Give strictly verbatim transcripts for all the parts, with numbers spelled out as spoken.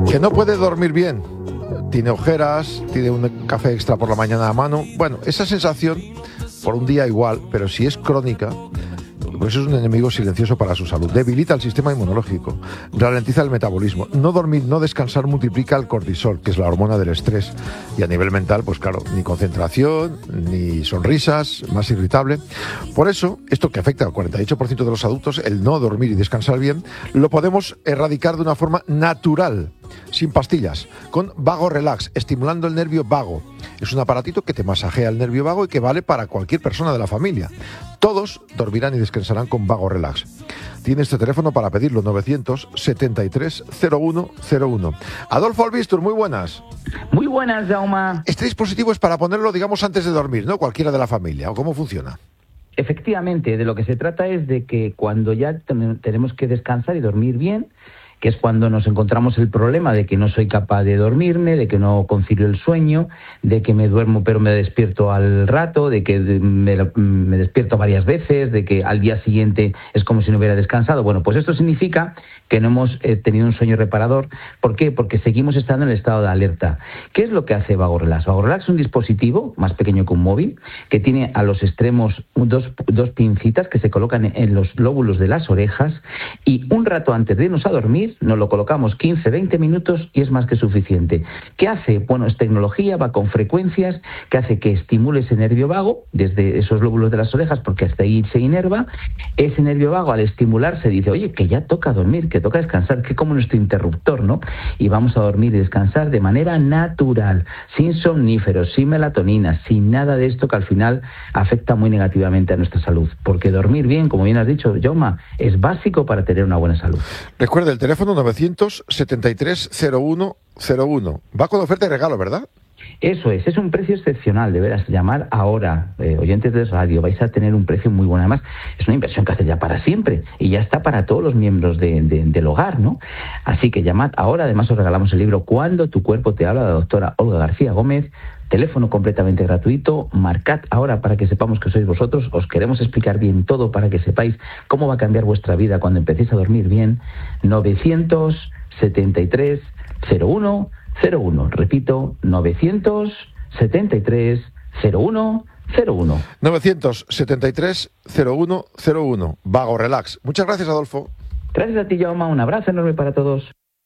Que no puede dormir bien, tiene ojeras, tiene un café extra por la mañana a mano. Bueno, esa sensación por un día igual, pero si es crónica, pues es un enemigo silencioso para su salud. Debilita el sistema inmunológico, ralentiza el metabolismo. No dormir, no descansar multiplica el cortisol, que es la hormona del estrés. Y a nivel mental, pues claro, ni concentración, ni sonrisas, más irritable. Por eso, esto que afecta al cuarenta y ocho por ciento de los adultos, el no dormir y descansar bien, lo podemos erradicar de una forma natural, sin pastillas, con Vago Relax, estimulando el nervio vago. Es un aparatito que te masajea el nervio vago y que vale para cualquier persona de la familia. Todos dormirán y descansarán con Vago Relax. Tiene este teléfono para pedirlo, novecientos setenta y tres cero uno cero uno. Adolfo Albistur, muy buenas. Muy buenas, Jaume. Este dispositivo es para ponerlo, digamos, antes de dormir, ¿no? Cualquiera de la familia, ¿o cómo funciona? Efectivamente, de lo que se trata es de que cuando ya ten- tenemos que descansar y dormir bien, que es cuando nos encontramos el problema de que no soy capaz de dormirme, de que no concilio el sueño, de que me duermo pero me despierto al rato, de que me, me despierto varias veces, de que al día siguiente es como si no hubiera descansado. Bueno, pues esto significa que no hemos eh, tenido un sueño reparador. ¿Por qué? Porque seguimos estando en el estado de alerta. ¿Qué es lo que hace Vago Relax? Vago Relax es un dispositivo más pequeño que un móvil, que tiene a los extremos dos, dos pincitas que se colocan en los lóbulos de las orejas, y un rato antes de irnos a dormir nos lo colocamos quince a veinte minutos y es más que suficiente. ¿Qué hace? Bueno, es tecnología, va con frecuencias, que hace que estimule ese nervio vago desde esos lóbulos de las orejas, porque hasta ahí se inerva. Ese nervio vago, al estimularse, dice, oye, que ya toca dormir, que toca descansar, que como nuestro interruptor, ¿no? Y vamos a dormir y descansar de manera natural, sin somníferos, sin melatonina, sin nada de esto que al final afecta muy negativamente a nuestra salud. Porque dormir bien, como bien has dicho, Jaume, es básico para tener una buena salud. Recuerda el teléfono novecientos setenta y tres cero uno cero uno. Va con oferta y regalo, ¿verdad? Eso es, es un precio excepcional, de veras. Llamar ahora, eh, oyentes de radio, vais a tener un precio muy bueno. Además, es una inversión que hace ya para siempre y ya está para todos los miembros de, de, del hogar, ¿no? Así que llamad ahora. Además, os regalamos el libro Cuando tu cuerpo te habla, de la doctora Olga García Gómez. Teléfono completamente gratuito. Marcad ahora para que sepamos que sois vosotros. Os queremos explicar bien todo para que sepáis cómo va a cambiar vuestra vida cuando empecéis a dormir bien. novecientos setenta y tres cero uno cero uno. Repito, novecientos setenta y tres cero uno cero uno. novecientos setenta y tres cero uno cero uno. Vago Relax. Muchas gracias, Adolfo. Gracias a ti, Jaume. Un abrazo enorme para todos.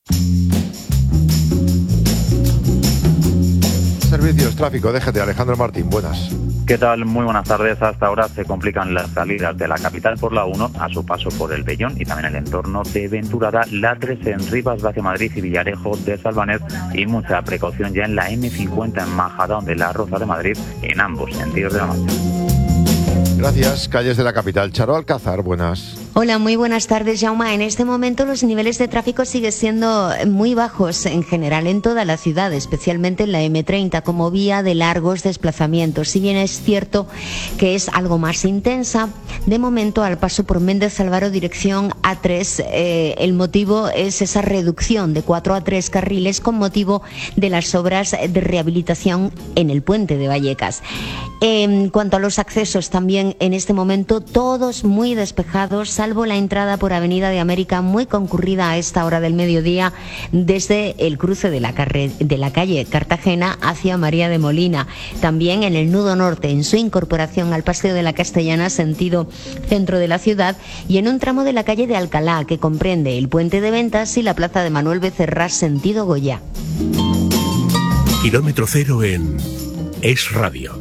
Servicios, tráfico, déjate, Alejandro Martín, buenas. ¿Qué tal? Muy buenas tardes. Hasta ahora se complican las salidas de la capital por la uno a su paso por el Bellón y también el entorno de Venturada, la tres en Rivas, hacia Madrid y Villarejo de Salvanés, y mucha precaución ya en la eme cincuenta en Majadahonda de la Roza de Madrid, en ambos sentidos de la marcha. Gracias. Calles de la capital. Charo Alcázar, buenas. Hola, muy buenas tardes, Jaume. En este momento los niveles de tráfico siguen siendo muy bajos en general en toda la ciudad, especialmente en la eme treinta, como vía de largos desplazamientos. Si bien es cierto que es algo más intensa, de momento al paso por Méndez Álvaro dirección A tres, eh, el motivo es esa reducción de cuatro a tres carriles con motivo de las obras de rehabilitación en el puente de Vallecas. En cuanto a los accesos, también en este momento todos muy despejados, salvo la entrada por Avenida de América, muy concurrida a esta hora del mediodía desde el cruce de la, carre- de la calle Cartagena hacia María de Molina. También en el nudo norte, en su incorporación al Paseo de la Castellana, sentido centro de la ciudad, y en un tramo de la calle de Alcalá, que comprende el Puente de Ventas y la Plaza de Manuel Becerra, sentido Goya. Kilómetro cero en Es Radio.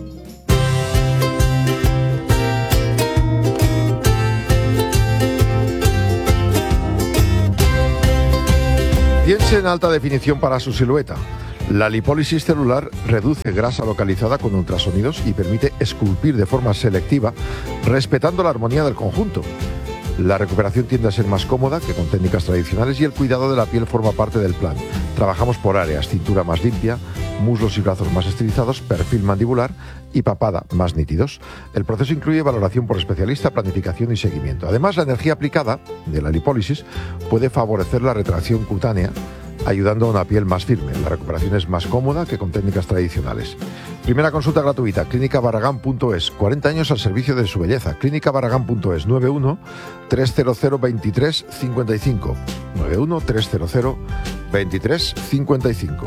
Piense en alta definición para su silueta. La lipólisis celular reduce grasa localizada con ultrasonidos y permite esculpir de forma selectiva, respetando la armonía del conjunto. La recuperación tiende a ser más cómoda que con técnicas tradicionales y el cuidado de la piel forma parte del plan. Trabajamos por áreas: cintura más limpia, muslos y brazos más estilizados, perfil mandibular y papada más nítidos. El proceso incluye valoración por especialista, planificación y seguimiento. Además, la energía aplicada de la lipólisis puede favorecer la retracción cutánea, ayudando a una piel más firme. La recuperación es más cómoda que con técnicas tradicionales. Primera consulta gratuita, clínica barragán punto es. cuarenta años al servicio de su belleza. clínica barragán punto es. noventa y uno, trescientos, veintitrés cincuenta y cinco. noventa y uno, trescientos, veintitrés cincuenta y cinco.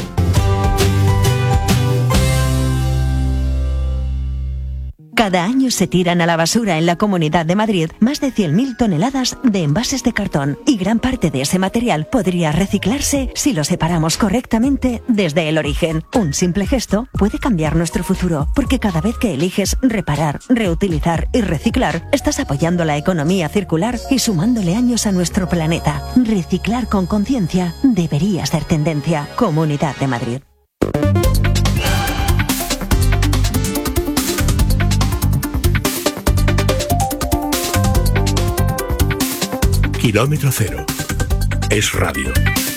Cada año se tiran a la basura en la Comunidad de Madrid más de cien mil toneladas de envases de cartón y gran parte de ese material podría reciclarse si lo separamos correctamente desde el origen. Un simple gesto puede cambiar nuestro futuro, porque cada vez que eliges reparar, reutilizar y reciclar, estás apoyando la economía circular y sumándole años a nuestro planeta. Reciclar con conciencia debería ser tendencia. Comunidad de Madrid. Kilómetro cero. Es radio.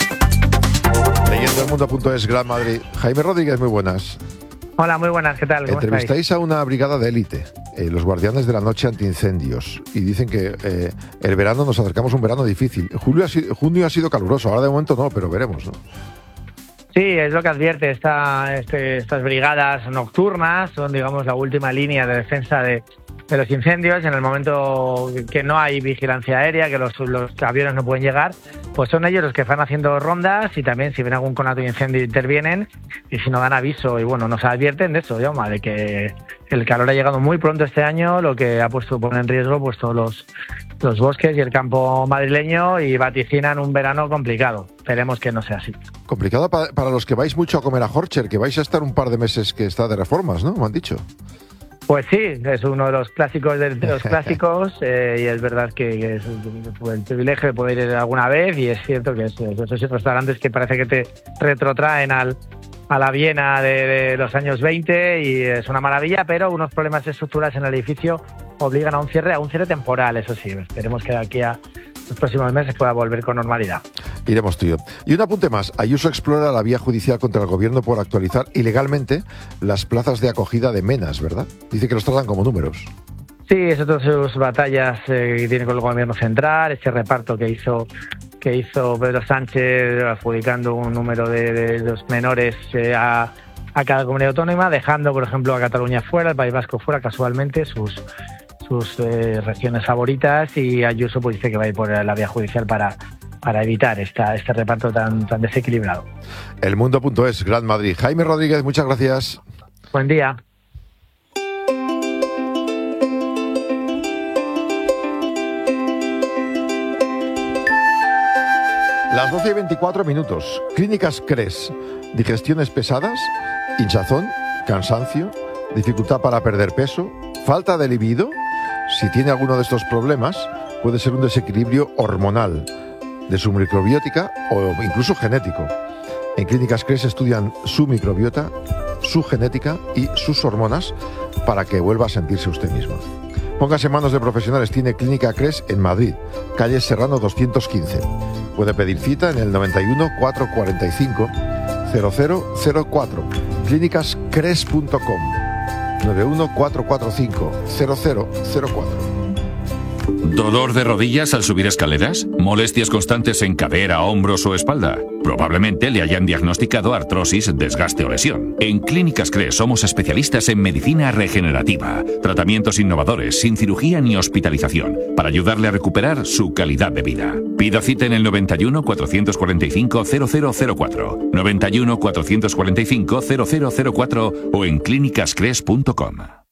Leyendo el mundo punto es, Gran Madrid. Jaime Rodríguez, muy buenas. Hola, muy buenas, ¿qué tal? ¿Cómo Entrevistáis estáis? a una brigada de élite, eh, los guardianes de la noche antiincendios, y dicen que eh, el verano, nos acercamos a un verano difícil. Julio ha sido, junio ha sido caluroso, ahora de momento no, pero veremos, ¿no? Sí, es lo que advierte esta, este, estas brigadas nocturnas, son, digamos, la última línea de defensa de, de los incendios. En el momento que no hay vigilancia aérea, que los, los aviones no pueden llegar, pues son ellos los que van haciendo rondas, y también si ven algún conato de incendio intervienen, y si no dan aviso. Y bueno, nos advierten de eso, Jaume, de que el calor ha llegado muy pronto este año, lo que ha puesto pone en riesgo pues todos los, los bosques y el campo madrileño, y vaticinan un verano complicado. Esperemos que no sea así. Complicado para, para los que vais mucho a comer a Horcher, que vais a estar un par de meses que está de reformas, ¿no? Me han dicho. Pues sí, es uno de los clásicos de, de los clásicos, eh, y es verdad que, que es el privilegio de poder ir alguna vez, y es cierto que es, es, esos restaurantes que parece que te retrotraen al, a la Viena de, de los años veinte, y es una maravilla, pero unos problemas estructurales en el edificio obligan a un cierre, a un cierre temporal, eso sí. Esperemos que de aquí a los próximos meses pueda volver con normalidad. Iremos, tío. Y un apunte más. Ayuso explora la vía judicial contra el gobierno por actualizar ilegalmente las plazas de acogida de menas, ¿verdad? Dice que los tratan como números. Sí, es otra de sus batallas eh, que tiene con el gobierno central, este reparto que hizo que hizo Pedro Sánchez, adjudicando un número de, de los menores eh, a, a cada comunidad autónoma, dejando, por ejemplo, a Cataluña fuera, el País Vasco fuera, casualmente, sus sus eh, regiones favoritas, y Ayuso pues dice que va a ir por la vía judicial para, para evitar esta, este reparto tan, tan desequilibrado. El mundo punto es, Gran Madrid. Jaime Rodríguez, muchas gracias. Buen día. Las doce y veinticuatro minutos. Clínicas CRES. Digestiones pesadas, hinchazón, cansancio, dificultad para perder peso, falta de libido. Si tiene alguno de estos problemas, puede ser un desequilibrio hormonal, de su microbiótica o incluso genético. En Clínicas CRES estudian su microbiota, su genética y sus hormonas para que vuelva a sentirse usted misma. Póngase en manos de profesionales. Tiene Clínica CRES en Madrid, calle Serrano doscientos quince. Puede pedir cita en el noventa y uno, cuatrocientos cuarenta y cinco, cero cero cero cuatro. clínicas cres punto com. noventa y uno, cuatrocientos cuarenta y cinco, cero cero cero cuatro. ¿Dolor de rodillas al subir escaleras? ¿Molestias constantes en cadera, hombros o espalda? Probablemente le hayan diagnosticado artrosis, desgaste o lesión. En Clínicas CRES somos especialistas en medicina regenerativa, tratamientos innovadores, sin cirugía ni hospitalización, para ayudarle a recuperar su calidad de vida. Pida cita en el noventa y uno, cuatrocientos cuarenta y cinco, cero cero cero cuatro, noventa y uno, cuatrocientos cuarenta y cinco, cero cero cero cuatro o en clínicas cres punto com.